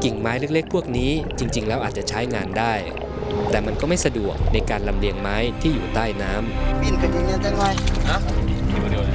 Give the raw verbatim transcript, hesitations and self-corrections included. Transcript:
กิ่งไม้เล็กๆพวกนี้จริงๆแล้วอาจจะใช้งานได้ แต่มันก็ไม่สะดวกในการลำเลียงไม้ที่อยู่ใต้น้ำปีนกันยังไงจังไงฮะเดี๋ยวเดี๋ยว